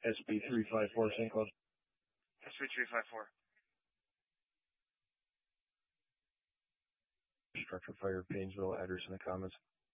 SB354 St. Cloud. SB354. Structure fire, Painesville, address in the comments.